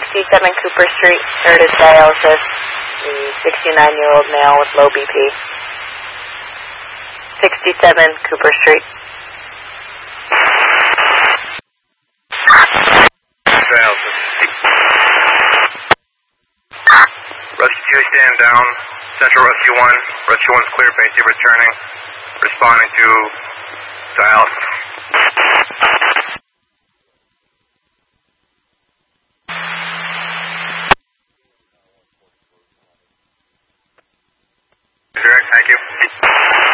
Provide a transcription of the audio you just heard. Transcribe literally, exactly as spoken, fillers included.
sixty-seven Cooper Street, started dialysis, the sixty-nine-year-old male with low B P. sixty-seven Cooper Street. Dialysis. Rescue two, stand down. Central Rescue one. Rescue one's clear, basic returning. Responding to dialysis. Thank you.